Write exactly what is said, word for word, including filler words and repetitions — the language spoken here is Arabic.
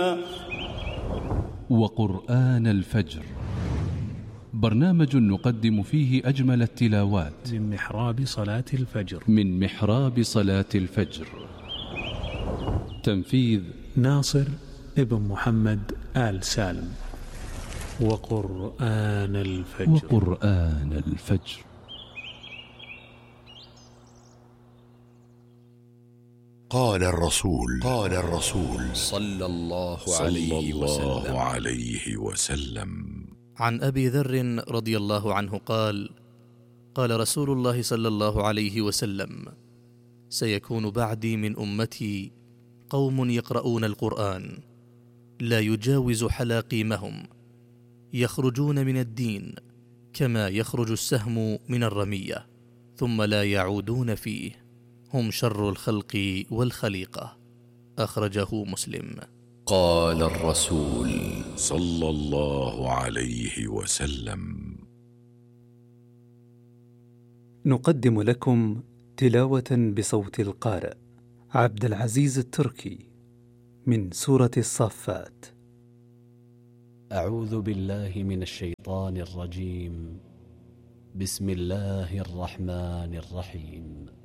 وقرآن الفجر، برنامج نقدم فيه أجمل التلاوات من محراب صلاة الفجر من محراب صلاة الفجر. تنفيذ ناصر ابن محمد آل سالم. وقرآن الفجر وقرآن الفجر. قال الرسول قال الرسول صلى الله صلى عليه الله وسلم عليه وسلم عن أبي ذر رضي الله عنه قال: قال رسول الله صلى الله عليه وسلم: سيكون بعدي من أمتي قوم يقرؤون القرآن لا يجاوز حلاقيمهم، يخرجون من الدين كما يخرج السهم من الرمية، ثم لا يعودون فيه، هم شر الخلق والخليقة. أخرجه مسلم. قال الرسول صلى الله عليه وسلم. نقدم لكم تلاوة بصوت القارئ عبد العزيز التركي من سورة الصافات. أعوذ بالله من الشيطان الرجيم. بسم الله الرحمن الرحيم.